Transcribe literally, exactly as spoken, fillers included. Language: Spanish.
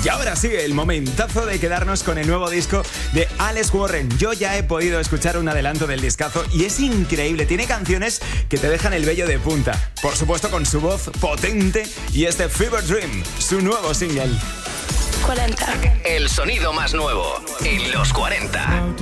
Y ahora sí, el momentazo de quedarnos con el nuevo disco de Alex Warren. Yo ya he podido escuchar un adelanto del discazo y es increíble. Tiene canciones que te dejan el vello de punta. Por supuesto con su voz potente y este Fever Dream, su nuevo single. cuarenta. El sonido más nuevo en los cuarenta.